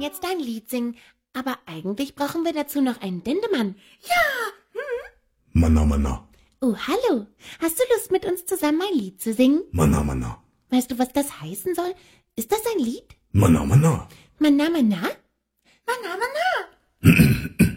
jetzt dein Lied singen, aber eigentlich brauchen wir dazu noch einen Dendemann. Manna, Manna. Oh, hallo. Hast du Lust, mit uns zusammen ein Lied zu singen? Manna, Manna. Weißt du, was das heißen soll? Ist das ein Lied? Manna, Manna. Manna, Manna? Manna, Manna.